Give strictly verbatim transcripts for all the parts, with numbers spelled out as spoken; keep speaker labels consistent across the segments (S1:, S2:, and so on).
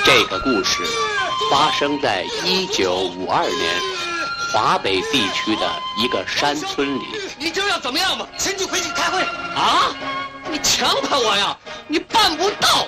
S1: 这个故事发生在一九五二年华北地区的一个山村里。
S2: 你这要怎么样嘛？先去回去开会
S1: 啊！你强迫我呀？你办不到！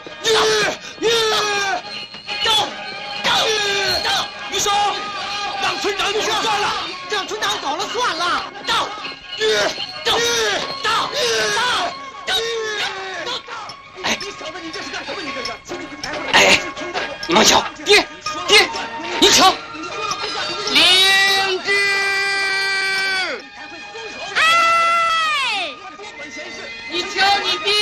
S2: 到到到！余生，让村长你算了，让村长走了算了。到到到到到！
S1: 哎，
S2: 你小子，你这是干什么？你这是？先去开会。
S1: 哎，你慢瞧，爹爹，你瞧，灵芝。
S3: 哎，
S1: 你瞧你爹！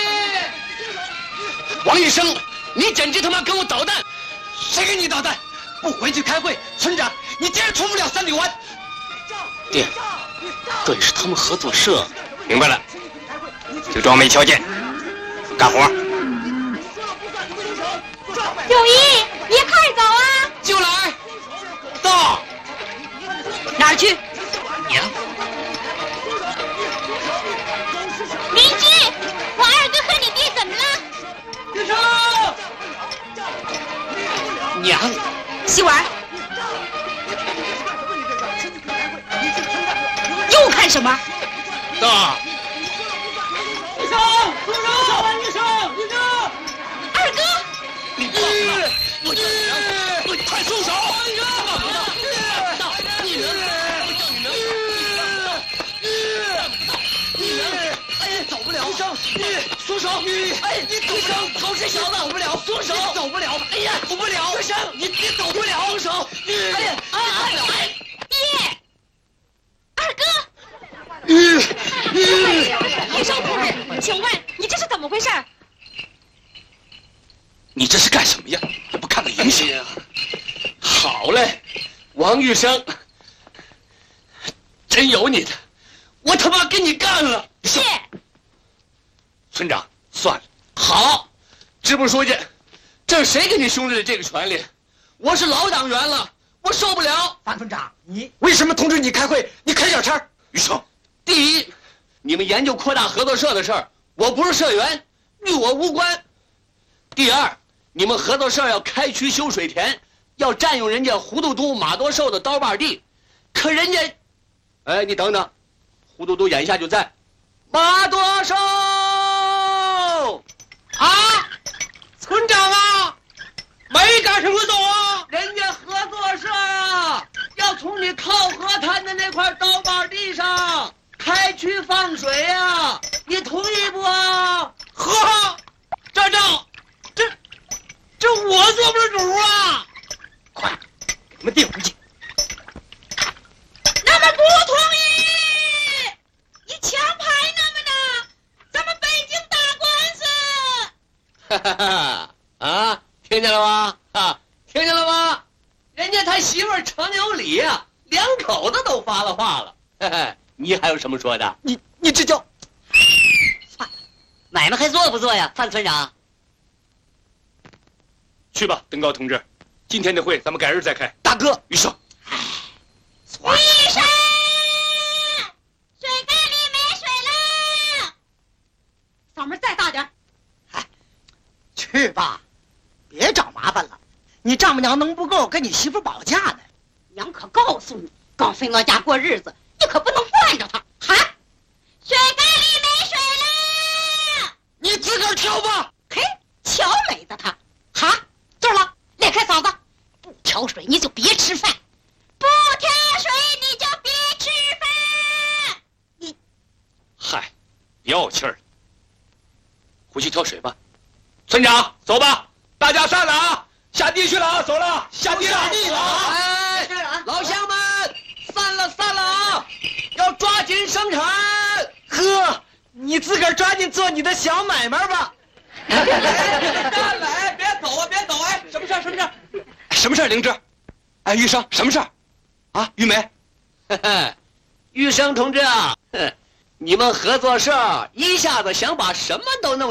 S1: 王医生，你简直他妈跟我捣蛋！
S2: 谁跟你捣蛋？不回去开会，村长，你竟然出不了三里湾。
S1: 爹，这也是他们合作社。
S4: 明白了，就装没瞧见，干活。
S3: 友谊，你也快走啊！
S1: 就来，到
S3: 哪儿去？
S1: 娘，
S3: 邻居，我二哥和你爹怎么了？
S2: 医生，
S1: 娘，
S3: 洗碗。又看什么？
S1: 到
S2: 医生，医生，医生，医生，
S3: 二哥，
S1: 你放了！我叫你娘，我快松手！到你能，我叫你能，你能，
S2: 哎，走不了，医生，松手！哎，你走不了，好这小子走不了，松手，走不了，哎呀，走不了，医生，你你走不了，松手！哎呀，啊，哎，
S3: 爹，二哥。
S2: 嗯
S3: 医生同志，请问你这是怎么回事？
S4: 你这是干什么呀？也不看看影响。
S1: 好嘞，王玉生，真有你的！我他妈跟你干了！
S3: 是。
S4: 村长，算了。
S1: 好，支部书记，这谁给你兄弟的这个权利？我是老党员了，我受不了。
S2: 范村长，你为什么通知你开会？你开小差。
S4: 余生，
S1: 第一，你们研究扩大合作社的事儿，我不是社员，与我无关。第二，你们合作社要开渠修水田，要占用人家胡都督马多寿的刀把地，可人家，哎，你等等，胡都督眼下就在。马多寿
S2: 啊，村长啊，没干什么走啊？
S1: 人家合作社啊，要从你靠河滩的那块刀把地上开渠放水啊，你同意不啊？
S2: 呵，站长，这这我做不了主啊！
S4: 快，给他们定回去。
S3: 那么不同意，你强排他们呢？咱们北京打官司。
S1: 哈哈哈！啊，听见了吗？啊，听见了吗？人家他媳妇儿程有理呀、啊，两口子都发了话了。嘿嘿，你还有什么说的？
S2: 你你这叫
S5: 算了，买卖还做不做呀，范村长？
S4: 去吧，登高同志，今天的会咱们改日再开。
S2: 大哥，
S4: 余生，
S3: 医生，水缸里没水了，嗓门再大点。
S2: 哎，去吧，别找麻烦了。你丈母娘能不够跟你媳妇保驾呢？
S3: 娘可告诉你，刚回我家过日子，你可不能惯着她。哈，水缸里没水了，
S2: 你自个儿挑吧。
S3: 嘿，瞧美的她。哈，对了，裂开嗓子，不挑水你就别吃饭，不挑水你就别吃饭。你，
S4: 嗨，别怄气儿了，回去挑水吧。村长，走吧，大家散了啊，下地去了啊，走了，下地了。
S2: 下地了啊！
S1: 哎，老乡们，散了散了啊，要抓紧生产。
S2: 呵，你自个儿抓紧做你的小买卖吧。
S1: 站来，别走啊，别走！哎，什么事儿？什么事儿？
S4: 什么事儿，灵芝？哎，玉生，什么事儿？啊，玉梅，
S1: 玉生同志啊，你们合作社一下子想把什么都弄。